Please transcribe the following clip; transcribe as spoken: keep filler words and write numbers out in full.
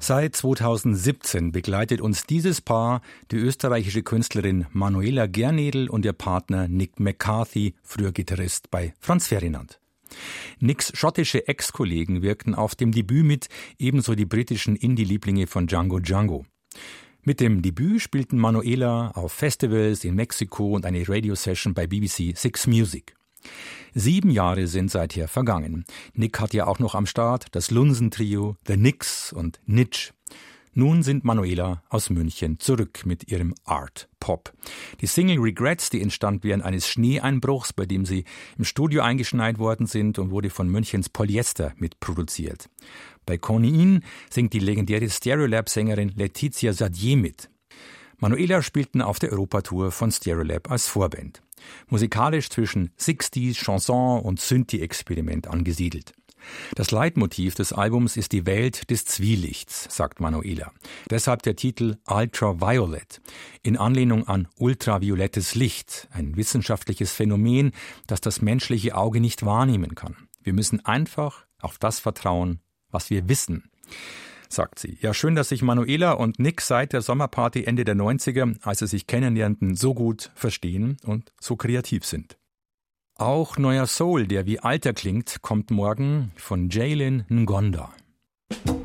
Seit zweitausendsiebzehn begleitet uns dieses Paar die österreichische Künstlerin Manuela Gernedl und ihr Partner Nick McCarthy, früher Gitarrist bei Franz Ferdinand. Nicks schottische Ex-Kollegen wirkten auf dem Debüt mit, ebenso die britischen Indie-Lieblinge von Django Django. Mit dem Debüt spielten Manuela auf Festivals in Mexiko und eine Radio-Session bei B B C Six Music. Sieben Jahre sind seither vergangen. Nick hat ja auch noch am Start das Lunsen-Trio, The Nicks und Nitsch. Nun sind Manuela aus München zurück mit ihrem Art Pop. Die Single Regrets, die entstand während eines Schneeeinbruchs, bei dem sie im Studio eingeschneit worden sind, und wurde von Münchens Polyester mitproduziert. Bei Konin singt die legendäre Stereolab-Sängerin Letizia Sadier mit. Manuela spielten auf der Europatour von Stereolab als Vorband. Musikalisch zwischen sechziger Chanson und Synthie-Experiment angesiedelt. Das Leitmotiv des Albums ist die Welt des Zwielichts, sagt Manuela. Deshalb der Titel Ultraviolet, in Anlehnung an ultraviolettes Licht, ein wissenschaftliches Phänomen, das das menschliche Auge nicht wahrnehmen kann. Wir müssen einfach auf das vertrauen, was wir wissen, sagt sie. Ja, schön, dass sich Manuela und Nick seit der Sommerparty Ende der neunziger, als sie sich kennenlernten, so gut verstehen und so kreativ sind. Auch neuer Soul, der wie alter klingt, kommt morgen von Jaylin Ngonda.